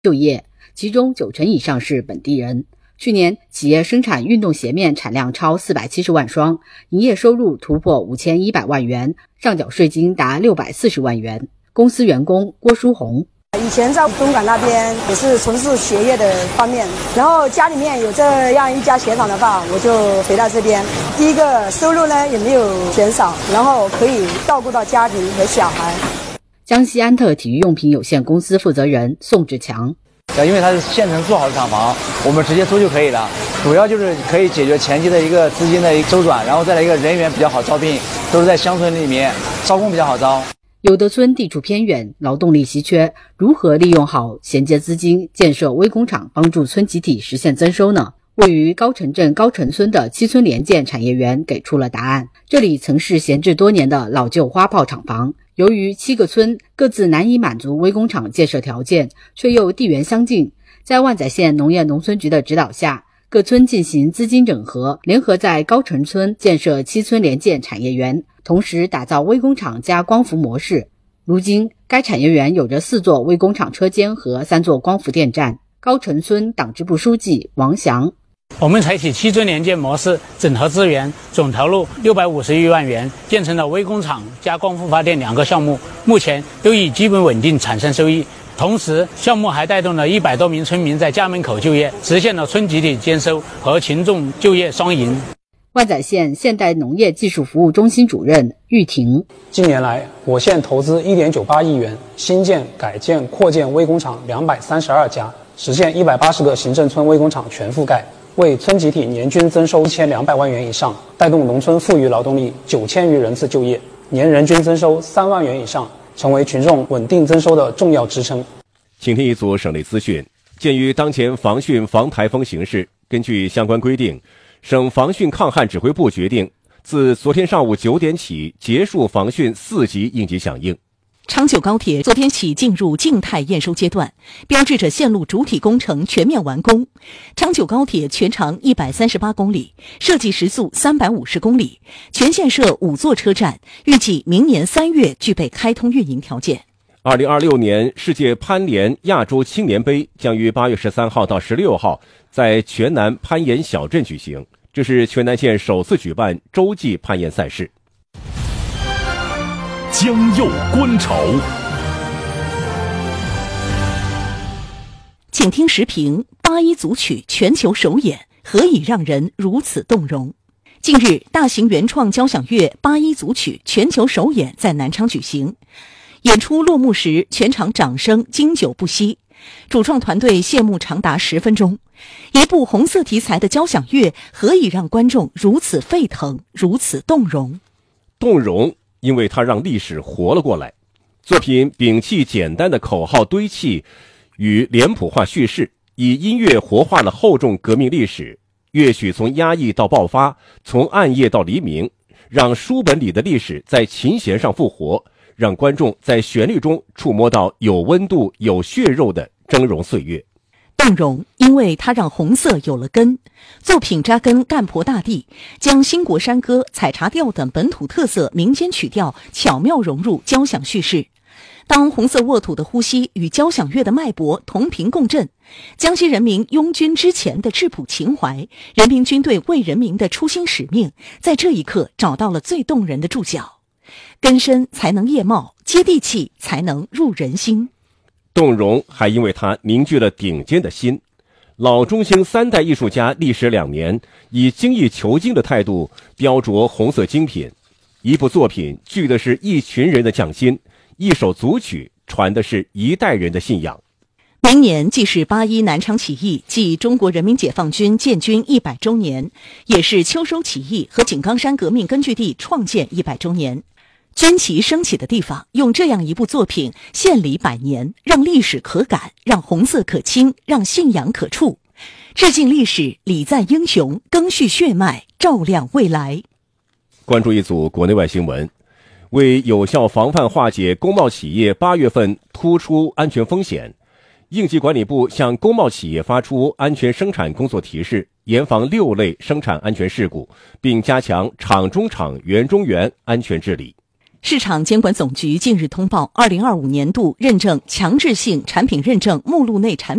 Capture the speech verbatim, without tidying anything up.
就业，其中九成以上是本地人。去年企业生产运动鞋面产量超四百七十万双，营业收入突破五千一百万元，上缴税金达六百四十万元。公司员工郭书红， 以前在东莞那边也是从事鞋业的方面，然后家里面有这样一家鞋厂的话，我就回到这边。第一个收入呢也没有减少，然后可以照顾到家庭和小孩。 江西安特体育用品有限公司负责人宋志强， 因为它是现成做好的厂房，我们直接租就可以了。主要就是可以解决前期的一个资金的一个周转，然后再来一个人员比较好招聘，都是在乡村里面，招工比较好招。 有的村地处偏远，劳动力稀缺，如何利用好衔接资金建设微工厂，帮助村集体实现增收呢？位于高城镇高城村的七村联建产业园给出了答案。这里曾是闲置多年的老旧花炮厂房，由于七个村各自难以满足微工厂建设条件，却又地缘相近，在万载县农业农村局的指导下，各村进行资金整合，联合在高城村建设七村联建产业园，同时打造微工厂加光伏模式。如今该产业园有着四座微工厂车间和三座光伏电站。高城村党支部书记王翔， 我们采取七村联建模式，整合资源，总投入六百五十余万元，建成了微工厂加光伏发电两个项目，目前都已基本稳定产生收益。同时，项目还带动了一百多名村民在家门口就业，实现了村集体兼收和群众就业双赢。 万载县现代农业技术服务中心主任玉婷， 近年来，我县投资 一点九八亿元，新建、改建、扩建微工厂两百三十二家，实现一百八十个行政村微工厂全覆盖，为村集体年均增收一千两百万元以上，带动农村富裕劳动力九千余人次就业，年人均增收三万元以上，成为群众稳定增收的重要支撑。 请听一组省内资讯。鉴于当前防汛防台风形势，根据相关规定，省防汛抗旱指挥部决定，自昨天上午九点起结束防汛四级应急响应。 长久高铁昨天起进入静态验收阶段，标志着线路主体工程全面完工。长久高铁全长一百三十八公里，设计时速三百五十公里，全线设五座车站，预计明年三月具备开通运营条件。 二零二六年世界攀联亚洲青年杯将于八月十三号到十六号在全南攀岩小镇举行，这是全南县首次举办洲际攀岩赛事。 江右观潮， 请听时评：八一组曲全球首演，何以让人如此动容？近日，大型原创交响乐八一组曲全球首演在南昌举行。演出落幕时，全场掌声经久不息。主创团队谢幕长达十分钟。一部红色题材的交响乐，何以让观众如此沸腾，如此动容？ 动容，因为它让历史活了过来。作品摒弃简单的口号堆砌与脸谱化叙事，以音乐活化了厚重革命历史。乐曲从压抑到爆发，从暗夜到黎明，让书本里的历史在琴弦上复活，让观众在旋律中触摸到有温度、有血肉的峥嵘岁月。 动容，因为它让红色有了根。作品扎根干婆大地，将新国山歌、采茶调等本土特色民间曲调巧妙融入交响叙事。当红色沃土的呼吸与交响乐的脉搏同频共振，江西人民拥军之前的质朴情怀，人民军队为人民的初心使命，在这一刻找到了最动人的注脚。根深才能叶茂，接地气才能入人心。 动容还因为它凝聚了顶尖的心。老中兴三代艺术家历时两年，以精益求精的态度雕琢红色精品。一部作品聚的是一群人的匠心，一首组曲传的是一代人的信仰。 明年既是八一南昌起义暨中国人民解放军建军一百周年，也是秋收起义和井冈山革命根据地创建一百周年。军旗升起的地方，用这样一部作品献礼百年，让历史可感，让红色可亲，让信仰可触。致敬历史，礼赞英雄，赓续血脉，照亮未来。 关注一组国内外新闻。为有效防范化解工贸企业八月份突出安全风险，应急管理部向工贸企业发出安全生产工作提示，严防六类生产安全事故，并加强厂中厂、园中园安全治理。 市场监管总局近日通报二零二五年度认证强制性产品认证目录内产品